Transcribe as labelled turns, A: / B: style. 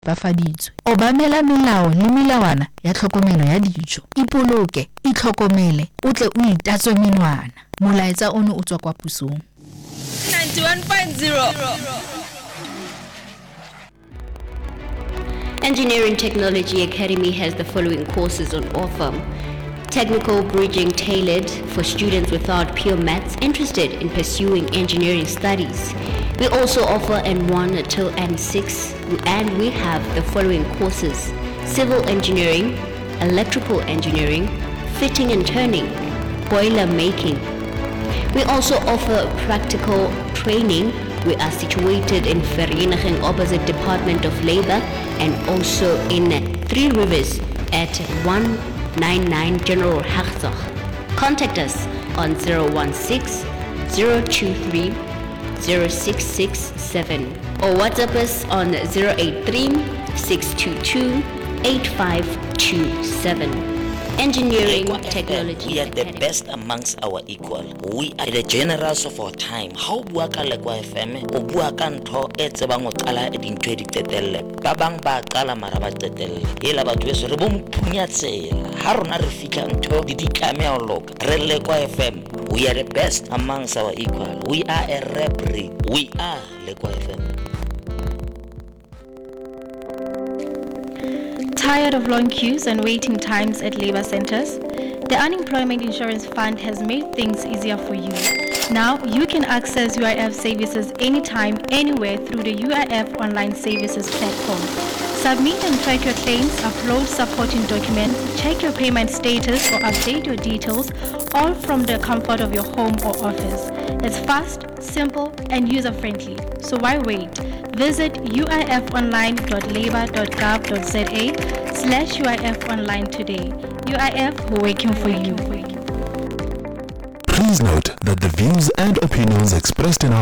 A: bafaditswe. Obamela melao le melawana ya tlhokomelo ya dijo. Ipoloke, itlhokomele, o tle o itatswe menwana. Molaetsa ono o tswa kwa pusong.
B: 91.0
C: Engineering Technology Academy has the following courses on offer. Technical Bridging tailored for students without pure maths interested in pursuing engineering studies. We also offer N1 till N6 and we have the following courses: Civil Engineering, Electrical Engineering, Fitting and Turning, Boiler Making. We also offer practical training. We are situated in Vereeniging opposite Department of Labor and also in Three Rivers at 199 General Hertzog. Contact us on 016 023 0667 or WhatsApp us on 083 622 8527. Engineering Technology
D: We are the
C: Academy.
D: best amongst our equal. We are the generals of our time. How bua ka Lekwa FM o bua ka ntho e tsebang o qala e dintho di qetelle. Ba bang ba qala mara ba qetelle. Ela batho beso re bo mphunya tsela. Ha rona re fihla ntho di tlameha ho loka. Re Lekwa FM. We are the best amongst our equal. We are a rap breed. We are Lekwa FM.
E: Tired of long queues and waiting times at labor centers? The Unemployment Insurance Fund has made things easier for you. Now you can access UIF services anytime, anywhere through the UIF Online Services platform. Submit and track your claims, upload supporting documents, check your payment status or update your details, all from the comfort of your home or office. It's fast, simple and user-friendly. So why wait? Visit uifonline.labor.gov.za/UIF Online today. UIF, working for you.
F: Please note that the views and opinions expressed in our